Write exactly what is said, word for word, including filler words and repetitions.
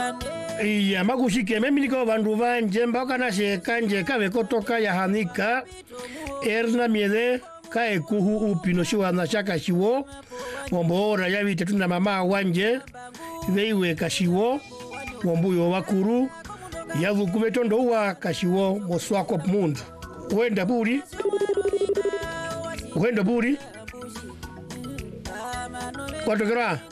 iya makushike mimi niko bandu banje mbaka na shekanje kabe kotoka ya hanika erna miede kae kuhu upino shiwa na shaka shiwo wombora yabite tuna mama wanje veiwe kashiwo wombuyo wakuru yavu kumetondo uwa kashiwo moswako mundu uenda buri uenda buri watokera